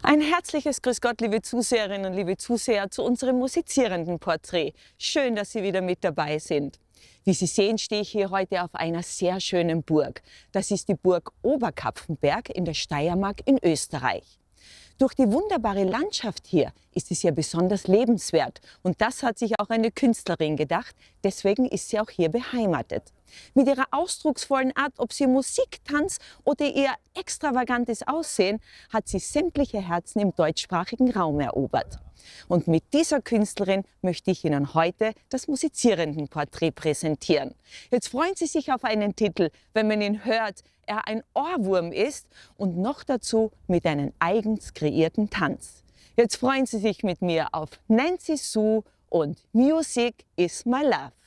Ein herzliches Grüß Gott, liebe Zuseherinnen und liebe Zuseher, zu unserem musizierenden Porträt. Schön, dass Sie wieder mit dabei sind. Wie Sie sehen, stehe ich hier heute auf einer sehr schönen Burg. Das ist die Burg Oberkapfenberg in der Steiermark in Österreich. Durch die wunderbare Landschaft hier ist es ja besonders lebenswert. Und das hat sich auch eine Künstlerin gedacht. Deswegen ist sie auch hier beheimatet. Mit ihrer ausdrucksvollen Art, ob sie Musik, Tanz oder ihr extravagantes Aussehen, hat sie sämtliche Herzen im deutschsprachigen Raum erobert. Und mit dieser Künstlerin möchte ich Ihnen heute das musizierenden Porträt präsentieren. Jetzt freuen Sie sich auf einen Titel, wenn man ihn hört, er ein Ohrwurm ist und noch dazu mit einem eigens kreierten Tanz. Jetzt freuen Sie sich mit mir auf Nancy Sue und Music is my love.